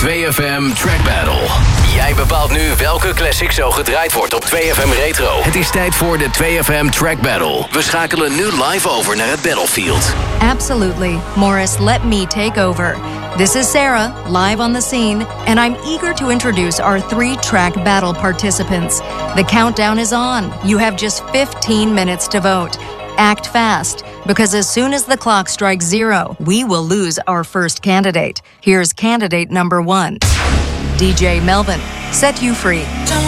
2FM Track Battle. Jij bepaalt nu welke classic zo gedraaid wordt op 2FM Retro. Het is tijd voor de 2FM Track Battle. We schakelen nu live over naar het battlefield. Absolutely. Morris, let me take over. This is Sarah, live on the scene, and I'm eager to introduce our 3-track battle participants. The countdown is on. You have just 15 minutes to vote. Act fast, because as soon as the clock strikes 0, we will lose our first candidate. Here's candidate number 1. DJ Melvin, Set You Free.